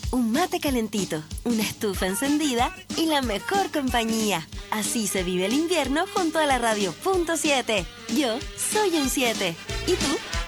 un mate calentito, una estufa encendida y la mejor compañía. Así se vive el invierno junto a la Radio Punto 7. Yo soy un 7. ¿Y tú?